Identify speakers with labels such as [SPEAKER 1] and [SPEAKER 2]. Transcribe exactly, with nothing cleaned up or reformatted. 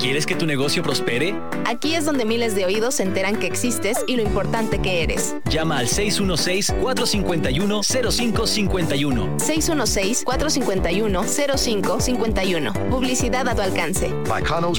[SPEAKER 1] ¿Quieres que tu negocio prospere?
[SPEAKER 2] Aquí es donde miles de oídos se enteran que existes y lo importante que eres.
[SPEAKER 1] Llama al seis uno seis, cuatro cinco uno, cero cinco cinco uno.
[SPEAKER 2] seis uno seis, cuatro cinco uno, cero cinco cinco uno. Publicidad a tu alcance.
[SPEAKER 3] By Conos